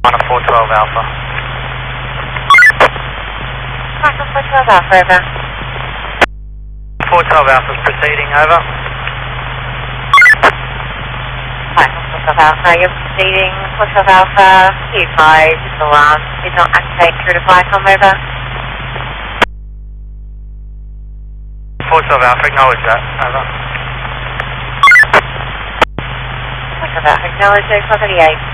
On a 412 Alpha. Michael 412 Alpha, over. 412 Alpha is proceeding, over. Michael 412 Alpha, you're proceeding. 412 Alpha, be advised, this alarm did not activate through to Viacom, over. 412 Alpha, acknowledge that, over. 412 Alpha, acknowledge 038.